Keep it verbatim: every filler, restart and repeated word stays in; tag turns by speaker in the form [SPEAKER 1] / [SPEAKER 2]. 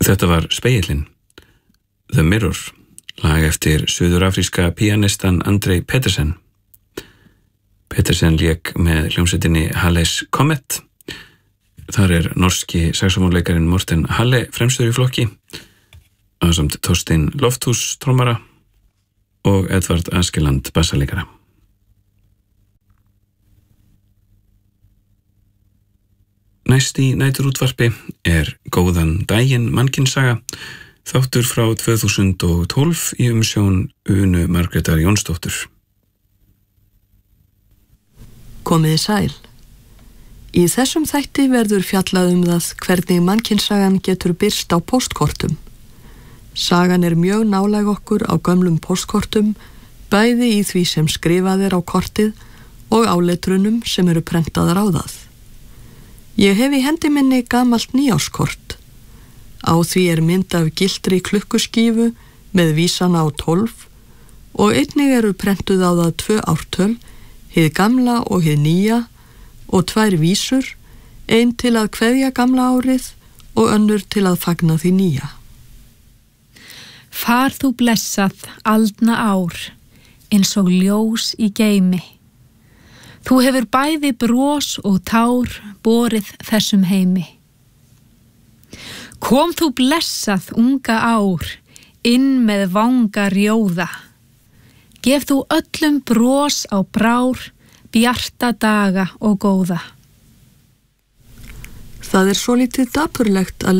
[SPEAKER 1] Þetta var Spegillinn, The Mirror, lag eftir suðurafríska píanistan Andrei Petersen. Petersen lék með hljómsveitinni Hales Comet. Þar er norski saxofónleikarinn Morten Halle fremstur í flokki, ásamt Thorstein Lofthus trommara og Edvard Askeland bassaleikara. Næst í næturútvarpi er Góðan daginn mannkynssaga, þáttur frá tvö þúsund og tólf í umsjón Unu Margrétar Jónsdóttur.
[SPEAKER 2] Komiði sæl. Í þessum þætti verður fjallað um það hvernig mannkynssagan getur birst á póstkortum. Sagan er mjög nálæg okkur á gömlum póstkortum, bæði í því sem skrifað er á kortið og áletrunum sem eru prentaðar á það. Ég hef í hendi minni gamalt nýárskort. Á því er mynd af giltri klukkuskífu með vísana á tólf og einnig eru prentuð á það tvö ártöl, hið gamla og hið nýja, og tvær vísur, ein til að kveðja gamla árið og önnur til að fagna því nýja.
[SPEAKER 3] Far þú blessað aldna ár, eins og ljós í geimi. Þú hefur bæði bros og tár borið þessum heimi. Kom þú blessað unga ár, inn með vanga rjóða. Gef þú öllum bros á brár, bjarta daga og góða.
[SPEAKER 2] Það er svolítið dapurlegt að